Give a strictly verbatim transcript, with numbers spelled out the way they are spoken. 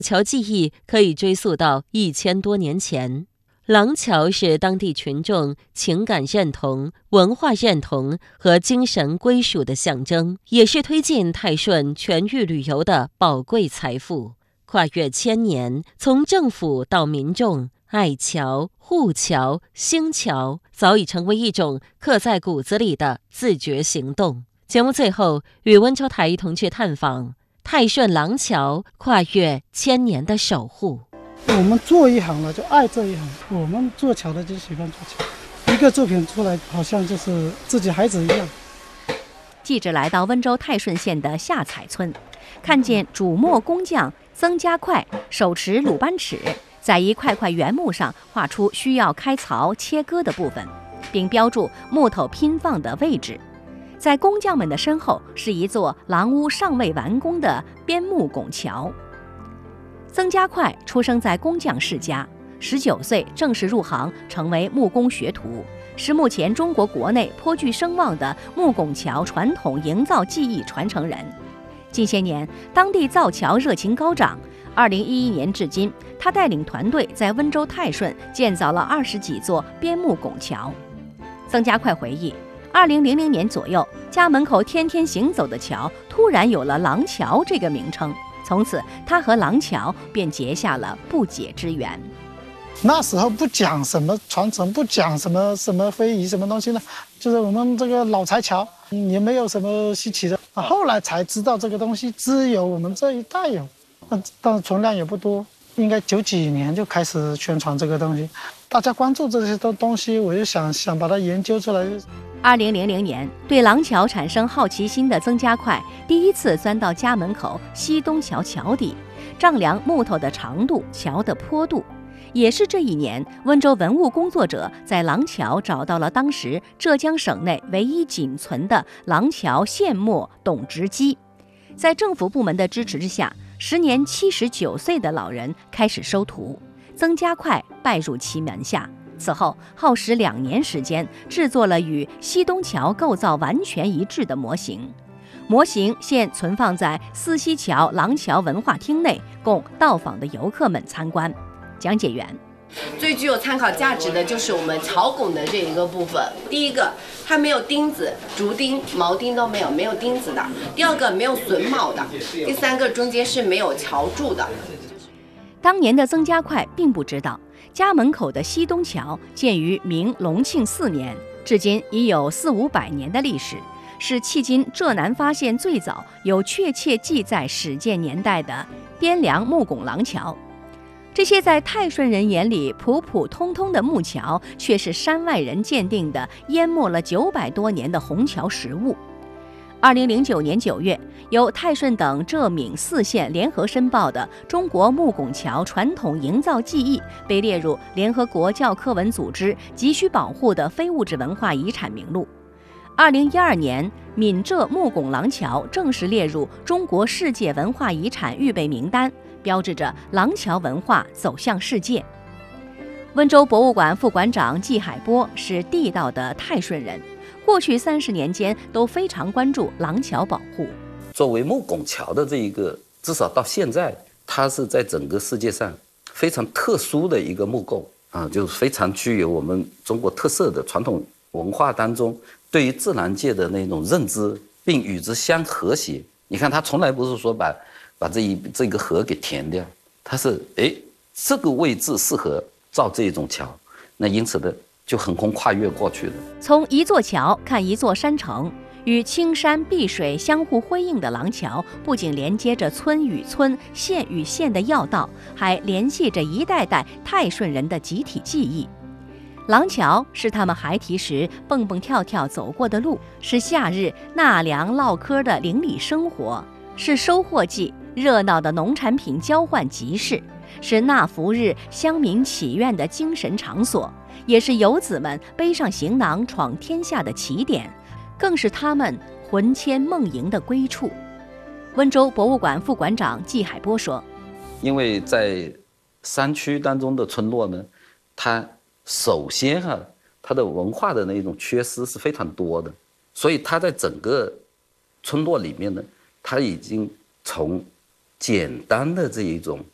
桥技艺可以追溯到一千多年前。廊桥是当地群众情感认同、文化认同和精神归属的象征，也是推进泰顺全域旅游的宝贵财富。跨越千年，从政府到民众，爱桥、护桥、兴桥早已成为一种刻在骨子里的自觉行动。节目最后，与温州台一同去探访泰顺廊桥，跨越千年的守护。 我们做一行了就爱这一行，我们做桥的就喜欢做桥，一个作品出来好像就是自己孩子一样。 记者来到温州泰顺县的下彩村，看见主墨工匠曾家快手持鲁班尺，在一块块原木上画出需要开槽切割的部分，并标注木头拼放的位置。在工匠们的身后是一座廊屋尚未完工的边木拱桥。曾家快出生在工匠世家，十九岁正式入行，成为木工学徒，是目前中国国内颇具声望的木拱桥传统营造技艺传承人。近些年，当地造桥热情高涨。二零一一年至今，他带领团队在温州泰顺建造了二十几座边木拱桥。曾家快回忆，二零零零年左右，家门口天天行走的桥突然有了廊桥这个名称。从此，他和廊桥便结下了不解之缘。 那时候不讲什么传承，不讲什么什么非遗什么东西呢，就是我们这个老柴桥也没有什么稀奇的。后来才知道这个东西只有我们这一代有，但是存量也不多。应该九几年就开始宣传这个东西，大家关注这些东东西，我就想想把它研究出来。 二零零零年，对廊桥产生好奇心的曾家快第一次钻到家门口西东桥桥底，丈量木头的长度、桥的坡度。也是这一年，温州文物工作者在廊桥找到了当时浙江省内唯一仅存的廊桥现墨董直基。在政府部门的支持之下，时年七十九岁的老人开始收徒，曾家快拜入其门下。此后耗时两年时间，制作了与西东桥构造完全一致的模型。模型现存放在四溪桥廊桥文化厅内，供到访的游客们参观。讲解员： 最具有参考价值的就是我们桥拱的这一个部分。第一个，它没有钉子，竹钉、铆钉都没有，没有钉子的。第二个，没有榫卯的。第三个，中间是没有桥柱的。 当年的曾家快并不知道，家门口的西东桥建于明隆庆四年，至今已有四五百年的历史，是迄今浙南发现最早有确切记载始建年代的汴梁木拱廊桥。这些在泰顺人眼里普普通通的木桥，却是山外人鉴定的淹没了九百多年的虹桥实物。二零零九年九月，由泰顺等浙闽四县联合申报的中国木拱桥传统营造技艺被列入联合国教科文组织急需保护的非物质文化遗产名录。二零一二年，闽浙木拱廊桥正式列入中国世界文化遗产预备名单，标志着廊桥文化走向世界。温州博物馆副馆长季海波是地道的泰顺人，过去三十年间都非常关注廊桥保护。 作为木拱桥的这一个，至少到现在，它是在整个世界上非常特殊的一个木构啊，就是非常具有我们中国特色的传统文化当中对于自然界的那种认知，并与之相和谐。你看，它从来不是说把把这一这个河给填掉，它是哎这个位置适合造这种桥，那因此的就横空跨越过去了。 从一座桥看一座山城，与青山碧水相互辉映的廊桥，不仅连接着村与村、县与县的要道，还联系着一代代泰顺人的集体记忆。廊桥是他们孩提时蹦蹦跳跳走过的路，是夏日纳凉唠嗑的邻里生活，是收获季热闹的农产品交换集市，是纳福日乡民祈愿的精神场所，也是游子们背上行囊闯天下的起点，更是他们魂牵梦萦的归处。温州博物馆副馆长季海波说：“ 因为在山区当中的村落呢，它首先哈、啊，它的文化的那种缺失是非常多的，所以它在整个村落里面呢，它已经从简单的这一种